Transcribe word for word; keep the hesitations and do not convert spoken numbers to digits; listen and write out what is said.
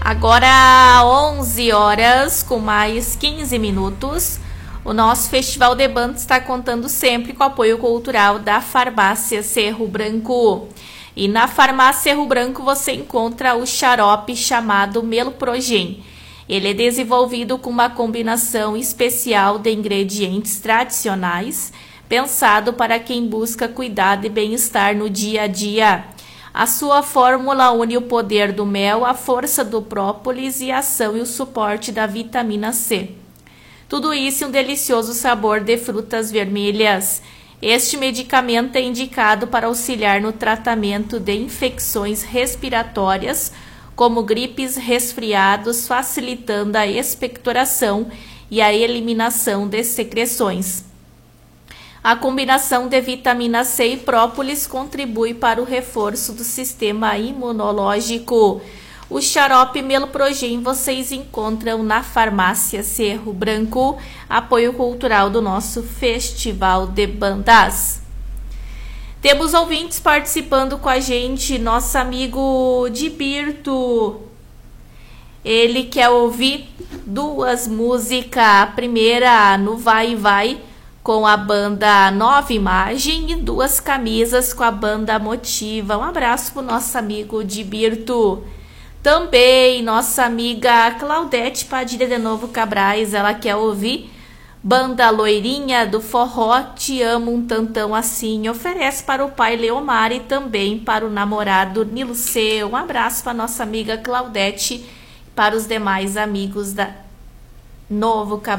Agora onze horas com mais quinze minutos. O nosso Festival de Bandas está contando sempre com o apoio cultural da Farmácia Cerro Branco. E na Farmácia Cerro Branco você encontra o xarope chamado Meloprogen. Ele é desenvolvido com uma combinação especial de ingredientes tradicionais, pensado para quem busca cuidado e bem-estar no dia a dia. A sua fórmula une o poder do mel, a força do própolis e a ação e o suporte da vitamina C. Tudo isso em um delicioso sabor de frutas vermelhas. Este medicamento é indicado para auxiliar no tratamento de infecções respiratórias, como gripes, resfriados, facilitando a expectoração e a eliminação de secreções. A combinação de vitamina C e própolis contribui para o reforço do sistema imunológico. O xarope Meloprogen vocês encontram na Farmácia Cerro Branco, apoio cultural do nosso Festival de Bandas. Temos ouvintes participando com a gente, nosso amigo Dibirto. Ele quer ouvir duas músicas, a primeira no Vai Vai, com a banda Nova Imagem, e duas camisas com a banda Motiva. Um abraço para o nosso amigo Dibirto. Também nossa amiga Claudete Padilha de Novo Cabrais, ela quer ouvir Banda Loirinha do Forró, Te Amo um Tantão Assim. Oferece para o pai Leomar e também para o namorado Nilceu. Um abraço para nossa amiga Claudete e para os demais amigos da Novo Cabrais.